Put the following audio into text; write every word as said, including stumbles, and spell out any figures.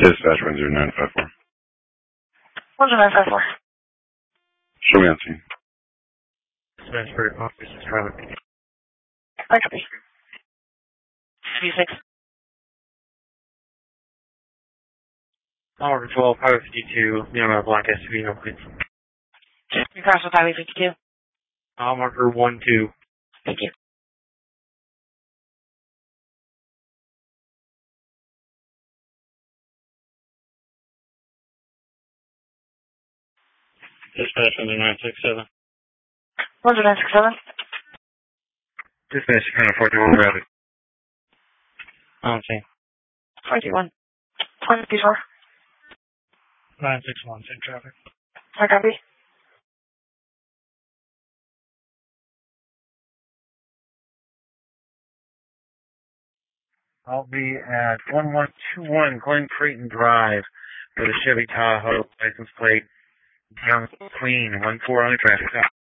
Dispatch one zero nine five four. one zero nine five four. Show me on scene. Dispatch for office traffic. I copy. V six. Number twelve, Highway fifty-two, near a black S U V, no please. You cross with Highway fifty-two. Mile marker one two. Thank you. Dispatch one zero nine six seven. one zero nine six seven. Dispatch kind of forty-one traffic. On scene. forty-one. twenty-four. nine six one, same traffic. I copy. I'll be at one one two one Glen Creighton Drive with a Chevy Tahoe license plate. Young Queen, one four on the traffic stop.